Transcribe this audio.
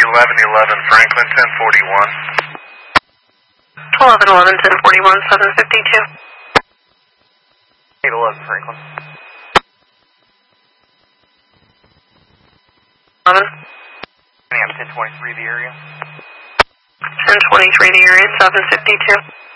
1111 Franklin 1041. 1111 1041 752. 811 Franklin. 11. I'm 1023 the area. 1023 the area 752.